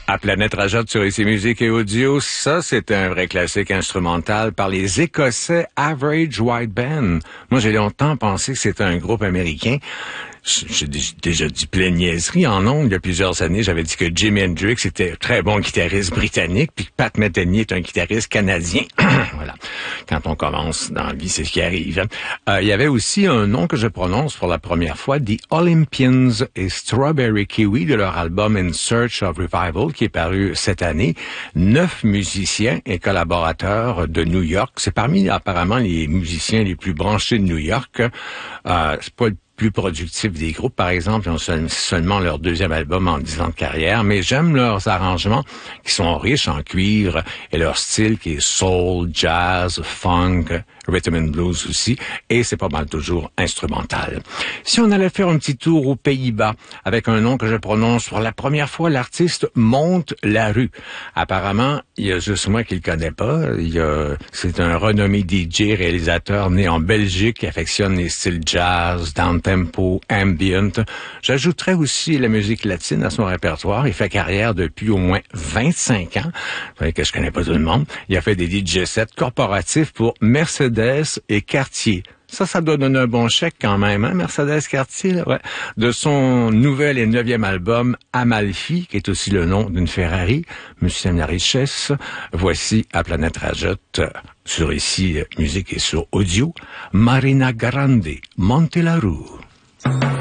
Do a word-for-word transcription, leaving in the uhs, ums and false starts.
À Planète Rajotte sur Ici Musique et Audio, ça c'est un vrai classique instrumental par les Écossais Average White Band. Moi j'ai longtemps pensé que c'était un groupe américain. J'ai déjà dit plein de niaiseries en ondes. Il y a plusieurs années, j'avais dit que Jimi Hendrix était un très bon guitariste britannique, puis que Pat Metheny est un guitariste canadien. Voilà. Quand on commence dans la vie, c'est ce qui arrive. Euh, il y avait aussi un nom que je prononce pour la première fois, The Olympians et Strawberry Kiwi, de leur album In Search of Revival, qui est paru cette année. Neuf musiciens et collaborateurs de New York. C'est parmi, apparemment, les musiciens les plus branchés de New York. Euh, c'est pas le plus productifs des groupes, par exemple, ils ont seulement leur deuxième album en dix ans de carrière, mais j'aime leurs arrangements qui sont riches en cuivre et leur style qui est soul, jazz, funk, rhythm and blues aussi, et c'est pas mal toujours instrumental. Si on allait faire un petit tour aux Pays-Bas avec un nom que je prononce pour la première fois, l'artiste Monte la Rue. Apparemment, il y a juste moi qui le connais pas. Il y a, c'est un renommé D J, réalisateur né en Belgique qui affectionne les styles jazz, downtempo, ambient. J'ajouterais aussi la musique latine à son répertoire. Il fait carrière depuis au moins vingt-cinq ans. Vous savez que je connais pas tout le monde. Il a fait des D J sets corporatifs pour Mercedes et Cartier. Ça, ça doit donner un bon chèque quand même, hein, Mercedes Cartier, là, ouais. De son nouvel et neuvième album, Amalfi, qui est aussi le nom d'une Ferrari, musicien de la richesse. Voici à Planète Rajotte, sur Ici Musique et sur Audio, Marina Grande, Monte la Rue.